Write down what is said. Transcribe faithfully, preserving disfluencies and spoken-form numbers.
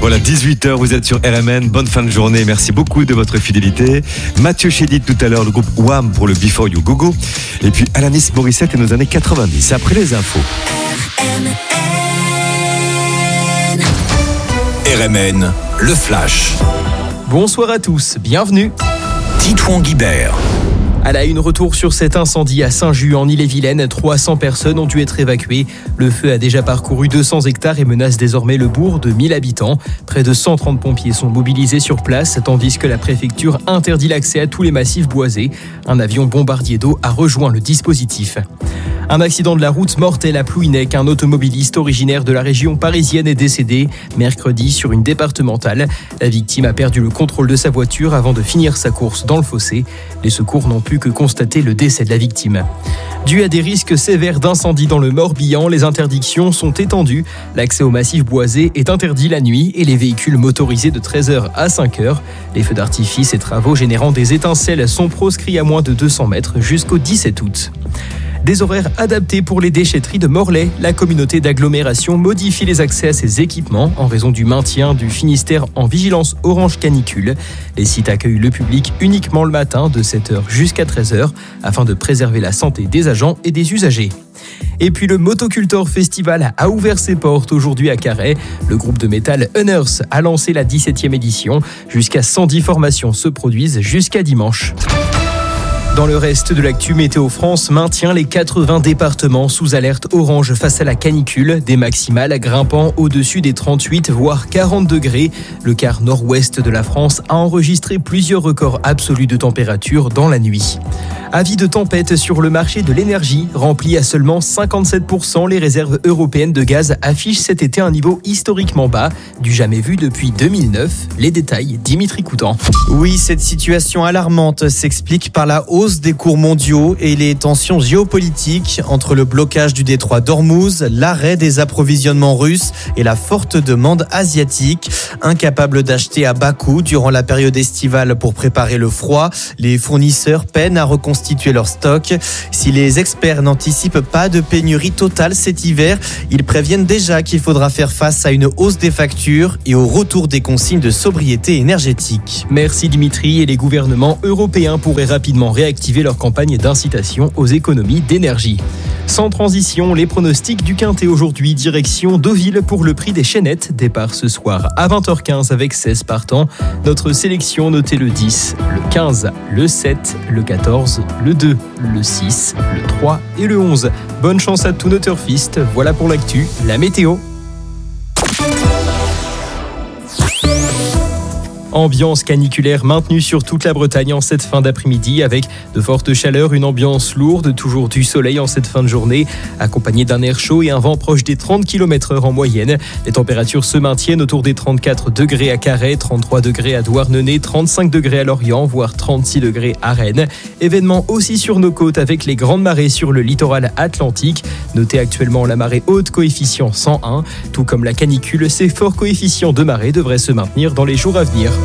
Voilà, dix-huit heures, vous êtes sur R M N. Bonne fin de journée. Merci beaucoup de votre fidélité. Mathieu Chédid tout à l'heure, le groupe Wham pour le Before You Go Go. Et puis Alanis Morissette et nos années quatre-vingt-dix. Après les infos. R M N, le Flash. Bonsoir à tous, bienvenue. Titouan Guibert. À la une, retour sur cet incendie à Saint-Just en Ille-et-Vilaine. trois cents personnes ont dû être évacuées. Le feu a déjà parcouru deux cents hectares et menace désormais le bourg de mille habitants. Près de cent trente pompiers sont mobilisés sur place, tandis que la préfecture interdit l'accès à tous les massifs boisés. Un avion bombardier d'eau a rejoint le dispositif. Un accident de la route mortel à Plouhinec. Un automobiliste originaire de la région parisienne est décédé mercredi sur une départementale. La victime a perdu le contrôle de sa voiture avant de finir sa course dans le fossé. Les secours n'ont pu que constater le décès de la victime. Dû à des risques sévères d'incendie dans le Morbihan, les interdictions sont étendues. L'accès au massif boisé est interdit la nuit et les véhicules motorisés de treize heures à cinq heures. Les feux d'artifice et travaux générant des étincelles sont proscrits à moins de deux cents mètres jusqu'au dix-sept août. Des horaires adaptés pour les déchetteries de Morlaix. La communauté d'agglomération modifie les accès à ces équipements en raison du maintien du Finistère en vigilance orange canicule. Les sites accueillent le public uniquement le matin de sept heures jusqu'à treize heures afin de préserver la santé des agents et des usagers. Et puis le Motocultor Festival a ouvert ses portes aujourd'hui à Carhaix. Le groupe de métal Hunters a lancé la dix-septième édition. Jusqu'à cent dix formations se produisent jusqu'à dimanche. Dans le reste de l'actu, Météo France maintient les quatre-vingts départements sous alerte orange face à la canicule, des maximales grimpant au-dessus des trente-huit voire quarante degrés. Le quart nord-ouest de la France a enregistré plusieurs records absolus de température dans la nuit. Avis de tempête sur le marché de l'énergie, rempli à seulement cinquante-sept pour cent, les réserves européennes de gaz affichent cet été un niveau historiquement bas, du jamais vu depuis deux mille neuf. Les détails, Dimitri Coutan. Oui, cette situation alarmante s'explique par la hausse des cours mondiaux et les tensions géopolitiques entre le blocage du détroit d'Ormuz, l'arrêt des approvisionnements russes et la forte demande asiatique. Incapables d'acheter à bas coût durant la période estivale pour préparer le froid, les fournisseurs peinent à reconstituer leur stock. Si les experts n'anticipent pas de pénurie totale cet hiver, ils préviennent déjà qu'il faudra faire face à une hausse des factures et au retour des consignes de sobriété énergétique. Merci Dimitri. Et les gouvernements européens pourraient rapidement réactiver leur campagne d'incitation aux économies d'énergie. Sans transition, les pronostics du Quintet aujourd'hui, direction Deauville pour le prix des Chénettes. Départ ce soir à vingt heures quinze avec seize partants. Notre sélection, notez le dix, le quinze, le sept, le quatorze, le deux, le six, le trois et le onze. Bonne chance à tous nos turfistes. Voilà pour l'actu, la météo. Ambiance caniculaire maintenue sur toute la Bretagne en cette fin d'après-midi avec de fortes chaleurs, une ambiance lourde, toujours du soleil en cette fin de journée, accompagné d'un air chaud et un vent proche des trente kilomètres heure en moyenne. Les températures se maintiennent autour des trente-quatre degrés à Carhaix, trente-trois degrés à Douarnenez, trente-cinq degrés à Lorient, voire trente-six degrés à Rennes. Événement aussi sur nos côtes avec les grandes marées sur le littoral atlantique. Notez actuellement la marée haute, coefficient cent un. Tout comme la canicule, ces forts coefficients de marée devraient se maintenir dans les jours à venir.